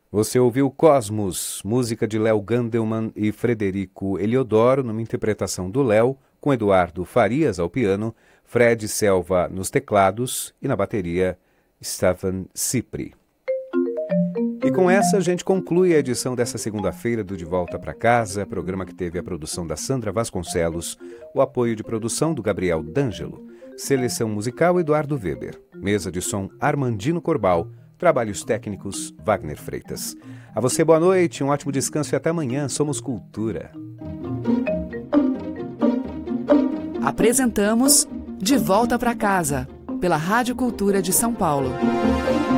Você ouviu Cosmos, música de Léo Gandelman e Frederico Eliodoro, numa interpretação do Léo, com Eduardo Farias ao piano, Fred Selva nos teclados e na bateria, Stefan Cipri. E com essa a gente conclui a edição dessa segunda-feira do De Volta para Casa, programa que teve a produção da Sandra Vasconcelos, o apoio de produção do Gabriel D'Angelo, seleção musical Eduardo Weber, mesa de som Armandino Corbal, trabalhos técnicos Wagner Freitas. A você boa noite, um ótimo descanso e até amanhã. Somos Cultura. Apresentamos De Volta para Casa, pela Rádio Cultura de São Paulo.